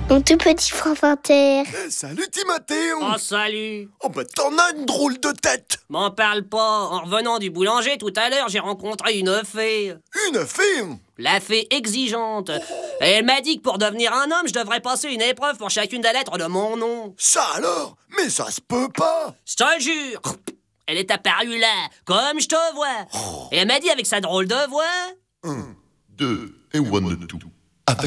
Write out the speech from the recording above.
Mon tout petit frère Inter. Salut Timothée. Oh, salut. Oh bah t'en as une drôle de tête. M'en parle pas. En revenant du boulanger tout à l'heure, j'ai rencontré une fée. Une fée? La fée exigeante. Et elle m'a dit que pour devenir un homme, je devrais passer une épreuve pour chacune des lettres de mon nom. Ça alors? Mais ça se peut pas. Je te le jure. Elle est apparue là, comme je te vois. Et elle m'a dit avec sa drôle de voix... 1, 2 et 1, 2.